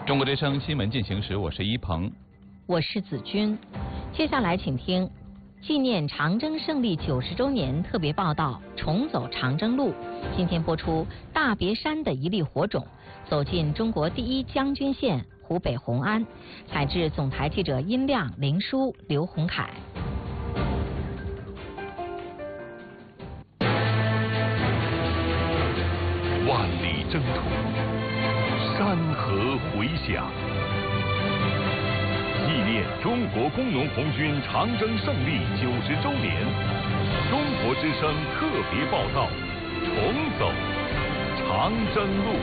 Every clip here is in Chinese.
中国之声新闻进行时，我是一鹏， 我是子君。接下来请听纪念长征胜利90周年特别报道《重走长征路》。今天播出大别山的一粒火种，走进中国第一将军县湖北红安。采制总台记者殷亮、林舒、刘洪凯。 万里征途，山河回响，纪念中国工农红军长征胜利90周年，中国之声特别报道：重走长征路。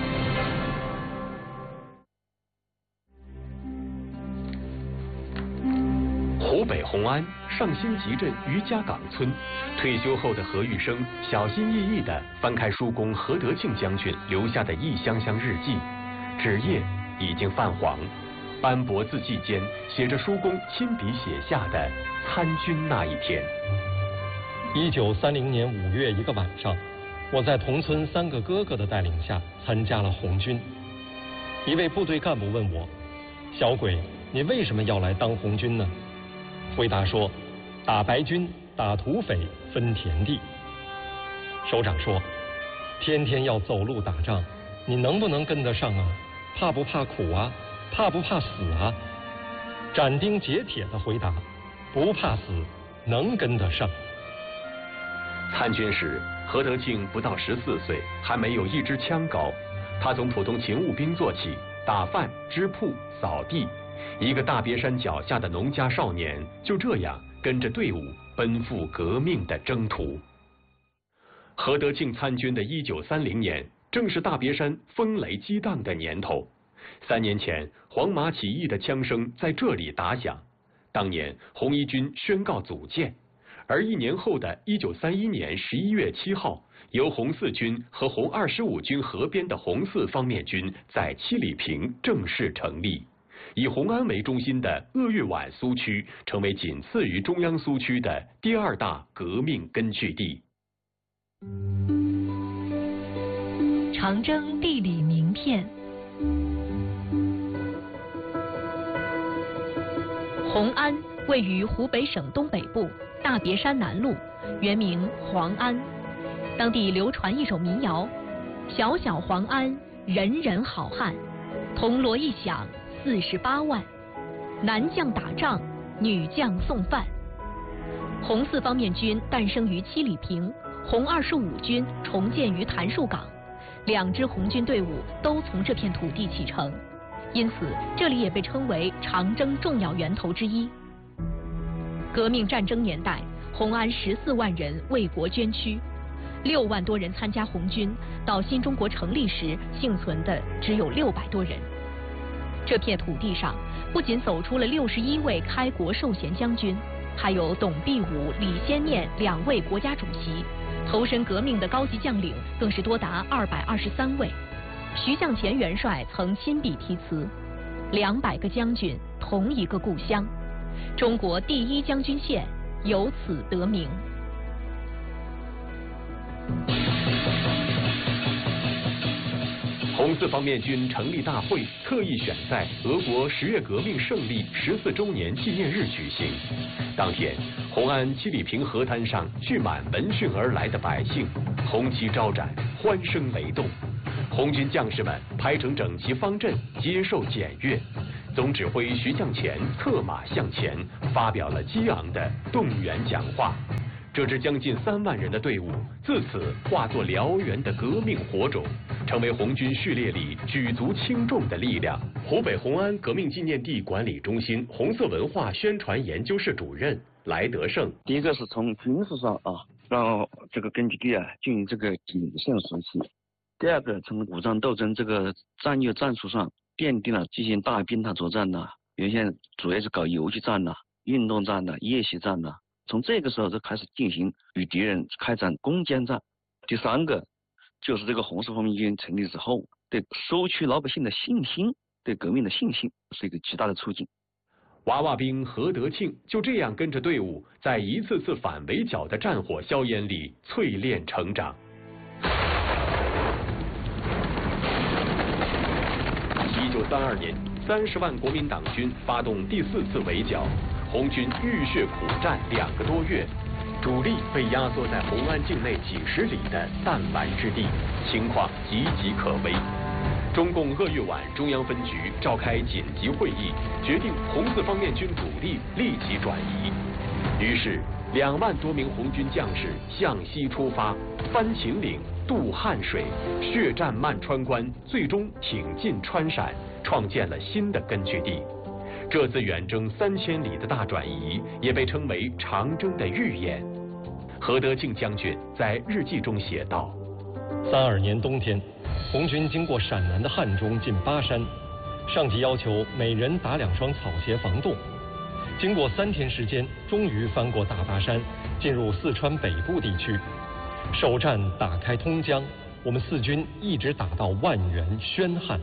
湖北红安上新集镇余家岗村，退休后的何玉生小心翼翼地翻开叔公何德庆将军留下的一箱箱日记，纸页已经泛黄，斑驳字迹间写着叔公亲笔写下的参军那一天。 1930年5月一个晚上，我在同村3个哥哥的带领下参加了红军。一位部队干部问我：“小鬼，你为什么要来当红军呢？”回答说：“打白军，打土匪，分田地。”首长说：“天天要走路打仗，你能不能跟得上啊？怕不怕苦啊？怕不怕死啊？”斩钉截铁地回答：“不怕死，能跟得上。” 参军时，何德庆不到14岁，还没有一支枪高。他从普通勤务兵做起，打饭、织铺、扫地。一个大别山脚下的农家少年，就这样跟着队伍奔赴革命的征途。何德庆参军的1930年，正是大别山风雷激荡的年头。3年前，黄麻起义的枪声在这里打响。当年，红一军宣告组建，而1年后的1931年11月7号，由红四军和红25军合编的红四方面军在七里坪正式成立。以红安为中心的鄂豫皖苏区成为仅次于中央苏区的第2大革命根据地。 长征地理名片。红安位于湖北省东北部大别山南麓，原名黄安。当地流传一首民谣：“小小黄安，人人好汉，铜锣一响48万，男将打仗，女将送饭。”红四方面军诞生于七里坪，红25军重建于谭树岗，2支红军队伍都从这片土地启程，因此这里也被称为长征重要源头之一。革命战争年代，红安14万人为国捐躯，6万多人参加红军，到新中国成立时幸存的只有600多人。这片土地上不仅走出了61位开国授衔将军，还有董必武、李先念2位国家主席，投身革命的高级将领更是多达223位。徐向前元帅曾亲笔题词：“200个将军，同一个故乡，中国第一将军县由此得名。” 红四方面军成立大会特意选在俄国10月革命胜利14周年纪念日举行。当天，红安七里坪河滩上聚满闻讯而来的百姓，红旗招展，欢声雷动。红军将士们排成整齐方阵，接受检阅。总指挥徐向前策马向前，发表了激昂的动员讲话。这支将近3万人的队伍，自此化作燎原的革命火种，成为红军序列里举足轻重的力量。湖北红安革命纪念地管理中心红色文化宣传研究室主任来德胜： 第一个是从军事上让这个根据地进行这个谨慎熟悉；第二个，从武装斗争这个战略战术上奠定了进行大兵塔作战原先主要是搞游击战运动战夜袭战从这个时候就开始进行与敌人开展攻坚战。第三个就是这个红四方面军成立之后，对收区老百姓的信心，对革命的信心是一个极大的促进。 娃娃兵何德庆就这样跟着队伍，在一次次反围剿的战火硝烟里淬炼成长。1932年 30万国民党军发动第4次围剿，红军浴血苦战2个多月，主力被压缩在红安境内几十里的弹丸之地，情况岌岌可危。中共鄂豫皖中央分局召开紧急会议，决定红四方面军主力立即转移。于是2万多名红军将士向西出发，翻秦岭、渡汉水，血战漫川关，最终挺进川陕，创建了新的根据地。这次远征3000里的大转移，也被称为长征的预演。何德庆将军在日记中写道 ：32年冬天，红军经过陕南的汉中进巴山，上级要求每人打2双草鞋防冻。经过3天时间，终于翻过大巴山，进入四川北部地区。首战打开通江，我们四军一直打到万源、宣汉。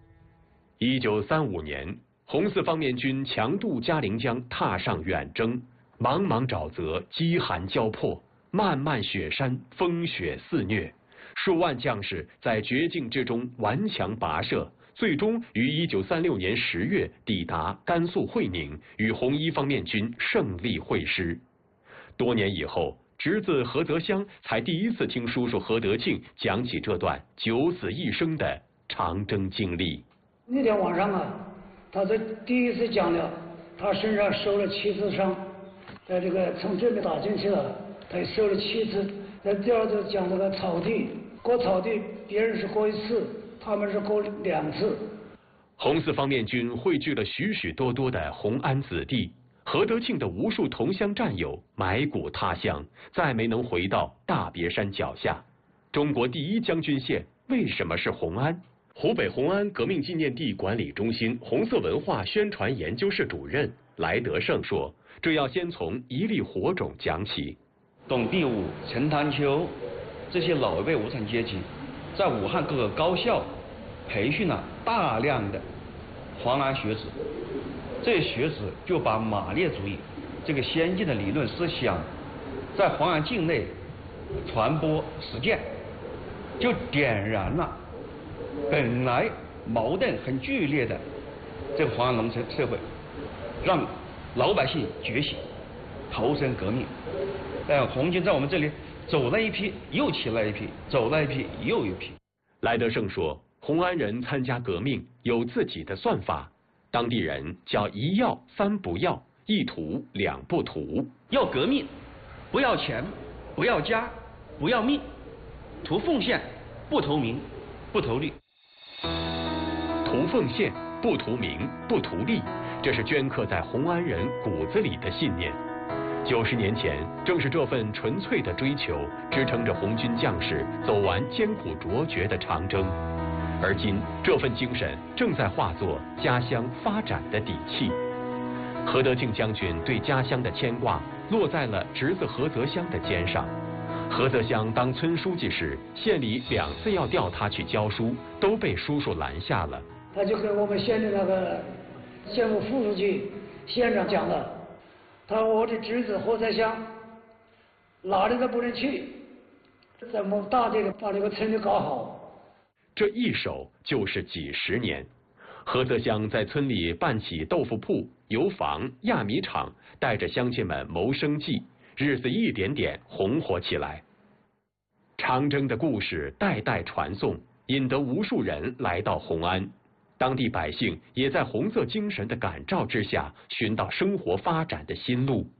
1935年，红四方面军强渡嘉陵江，踏上远征。茫茫沼泽，饥寒交迫，漫漫雪山，风雪肆虐。数万将士在绝境之中顽强跋涉，最终于1936年10月抵达甘肃会宁，与红一方面军胜利会师。多年以后，侄子何泽湘才第一次听叔叔何德庆讲起这段九死一生的长征经历。 那天晚上啊，他这第一次讲了，他身上受了7次伤，在这个从这边打进去了，他也受了7次。在第二次讲这个草地，过草地别人是过1次，他们是过2次。 红四方面军汇聚了许许多多的红安子弟，何德庆的无数同乡战友埋骨他乡，再没能回到大别山脚下。中国第1将军县为什么是红安？湖北红安革命纪念地管理中心红色文化宣传研究室主任来德胜说，这要先从一粒火种讲起。 董必武、陈潭秋这些老一辈无产阶级，在武汉各个高校培训了大量的黄安学子，这些学子就把马列主义这个先进的理论思想在黄安境内传播实践，就点燃了本来矛盾很剧烈的这个黄安农村社会，让老百姓觉醒，投身革命。红军在我们这里走了一批，又起来一批，走了一批，又一批。 来德胜说，红安人参加革命有自己的算法，当地人叫1要3不要，1图2不图。 要革命，不要钱，不要家，不要命，图奉献，不图名，不图利。 图奉献，不图名，不图利，这是镌刻在红安人骨子里的信念。90年前，正是这份纯粹的追求，支撑着红军将士走完艰苦卓绝的长征。而今，这份精神正在化作家乡发展的底气。何德庆将军对家乡的牵挂，落在了侄子何泽湘的肩上。何泽湘当村书记时，县里2次要调他去教书，都被叔叔拦下了。 他就跟我们县的那个县委副书记、县长讲了，他说我的侄子何泽湘哪里都不能去，咱们大地的把这个村里搞好。 这一守就是几10年。何泽湘在村里办起豆腐铺、油坊、压米厂，带着乡亲们谋生计，日子一点点红火起来。长征的故事代代传颂，引得无数人来到红安。当地百姓也在红色精神的感召之下，寻到生活发展的新路。